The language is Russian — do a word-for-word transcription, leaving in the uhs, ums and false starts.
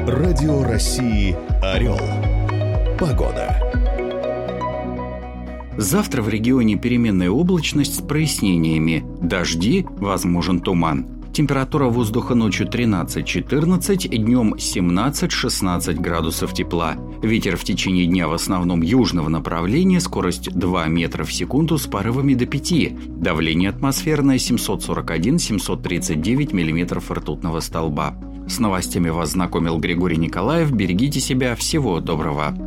Радио России «Орел». Погода. Завтра в регионе переменная облачность с прояснениями. Дожди, возможен туман. Температура воздуха ночью тринадцать-четырнадцать, днем семнадцать-шестнадцать градусов тепла. Ветер в течение дня в основном южного направления, скорость два метра в секунду с порывами до пяти. Давление атмосферное семьсот сорок один - семьсот тридцать девять миллиметров ртутного столба. С новостями вас знакомил Григорий Николаев. Берегите себя. Всего доброго.